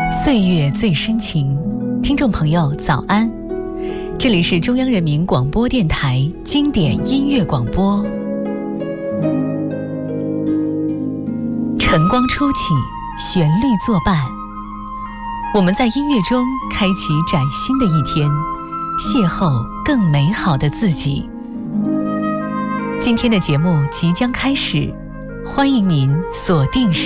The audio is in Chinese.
岁月最深情，听众朋友早安，这里是中央人民广播电台经典音乐广播。晨光初起，旋律作伴，我们在音乐中开启崭新的一天，邂逅更美好的自己。今天的节目即将开始，欢迎您锁定